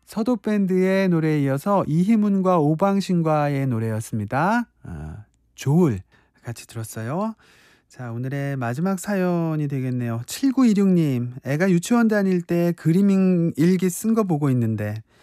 서도밴드의 노래에 이어서 이희문과 오방신과의 노래였습니다. 조을 같이 들었어요. 자, 오늘의 마지막 사연이 되겠네요. 7926님, 애가 유치원 다닐 때 그림 일기 쓴 거 보고 있는데